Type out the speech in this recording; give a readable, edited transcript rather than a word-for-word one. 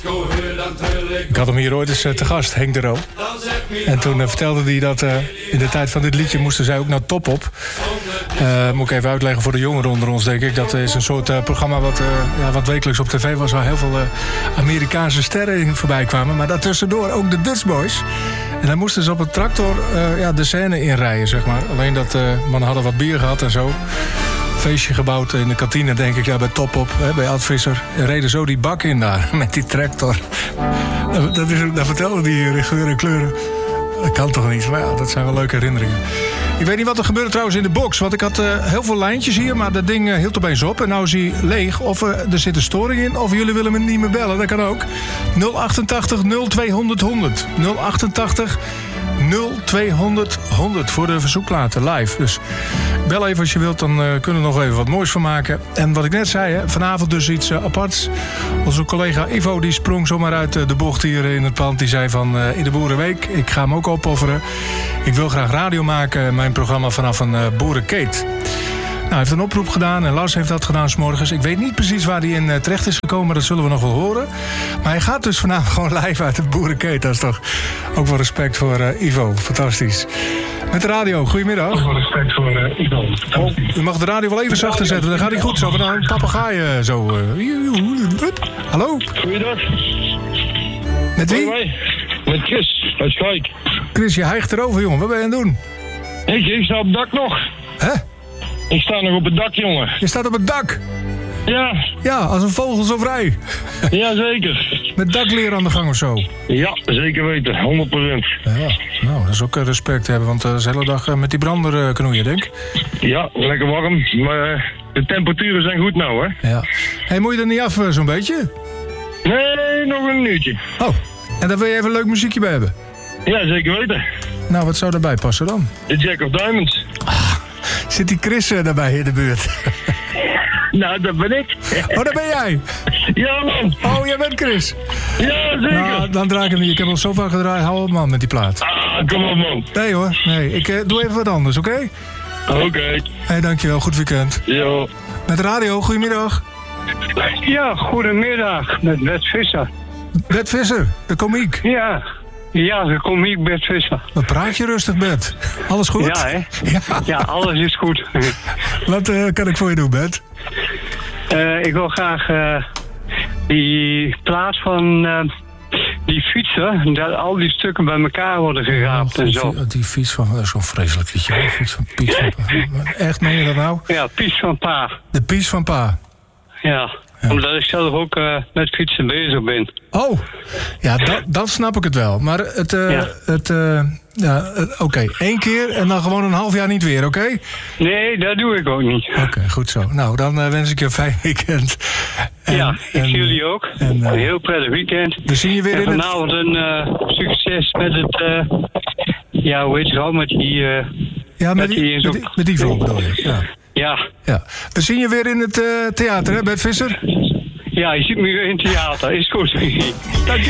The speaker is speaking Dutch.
Ik had hem hier ooit eens te gast, Henk de Roo. En toen vertelde hij dat in de tijd van dit liedje moesten zij ook naar Top Op. Moet ik even uitleggen voor de jongeren onder ons, denk ik. Dat is een soort programma wat wekelijks op tv was, waar heel veel Amerikaanse sterren in voorbij kwamen. Maar daartussendoor ook de Dutch Boys. En dan moesten ze op een tractor de scène inrijden, zeg maar. Alleen dat mannen hadden wat bier gehad en zo. Feestje gebouwd in de kantine, denk ik, bij Top Op, bij Ad Visser. En reden zo die bak in daar, met die tractor. Dat vertelde die hier in geur en kleuren. Dat kan toch niet, maar ja, dat zijn wel leuke herinneringen. Ik weet niet wat er gebeurde trouwens in de box. Want ik had heel veel lijntjes hier, maar dat ding hield opeens op. En nou is hij leeg. Of er zit een storing in, of jullie willen me niet meer bellen. Dat kan ook. 088 0200 100. 088 0200 100 voor de verzoekplaten live. Dus bel even als je wilt, dan kunnen we nog even wat moois van maken. En wat ik net zei, vanavond dus iets aparts. Onze collega Ivo die sprong zomaar uit de bocht hier in het pand. Die zei van in de Boerenweek, ik ga hem ook opofferen. Ik wil graag radio maken, mijn programma vanaf een boerenkeet. Nou, hij heeft een oproep gedaan en Lars heeft dat gedaan 's morgens. Ik weet niet precies waar hij in terecht is gekomen, dat zullen we nog wel horen. Maar hij gaat dus vanavond gewoon live uit het boerenkeet. Dat is toch ook wel respect voor Ivo. Fantastisch. Met de radio, goedemiddag. Ook wel respect voor Ivo. U mag de radio wel even zachter zetten, dan gaat hij goed. Zo van een papegaai zo. Hallo? Goeiedag. Met wie? Hoi. Met Chris uit Schaik. Chris, je hijgt erover, jongen. Wat ben je aan het doen? Ik sta op het dak nog. Hè? Ik sta nog op het dak, jongen. Je staat op het dak? Ja. Ja, als een vogel zo vrij. Ja, zeker. Met dakleer aan de gang of zo? Ja, zeker weten. 100%. Ja, nou, dat is ook respect hebben, want dat is de hele dag met die brander knoeien, denk ik. Ja, lekker warm. Maar de temperaturen zijn goed nou, hè? Ja. Hey, moet je er niet af zo'n beetje? Nee, nog een minuutje. Oh, en daar wil je even een leuk muziekje bij hebben? Ja, zeker weten. Nou, wat zou daarbij passen dan? De Jack of Diamonds. Zit die Chris daarbij in de buurt? Nou, dat ben ik. Oh, daar ben jij? Ja, man. Oh, jij bent Chris? Ja, zeker. Nou, dan draai ik hem niet. Ik heb al zo vaak gedraaid. Hou op, man, met die plaat. Ah, kom op, man. Nee, hoor. Nee, ik doe even wat anders, oké? Oké. Hey, dankjewel. Goed weekend. Jo. Met de radio, goedemiddag. Ja, goedemiddag, met Bert Visser. Bert Visser, de komiek. Ja, de komiek Bert Visser. Wat praat je rustig, Bert? Alles goed? Ja, hè? Ja. Ja, alles is goed. Wat kan ik voor je doen, Bert? Ik wil graag die plaats van die fietser, dat al die stukken bij elkaar worden geraapt en zo. Die fiets van, dat is zo'n vreselijk liedje. De fiets van Piet van Pa. Echt, meen je dat nou? Ja, Pies van Pa. De Pies van Pa. Ja, omdat ik zelf ook met fietsen bezig ben. Oh, ja, dan snap ik het wel. Maar oké, 1 keer en dan gewoon een half jaar niet weer, oké? Nee, dat doe ik ook niet. Oké, goed zo. Nou, dan wens ik je een fijn weekend. Ik zie jullie ook. Een heel prettig weekend. We zien je weer in vanavond een succes met het, hoe heet het al, met die... met die vlog bedoel je, ja. Ja. We zien je weer in het theater, hè, Bert Visser? Ja, je ziet me weer in het theater. Is goed. Dank je.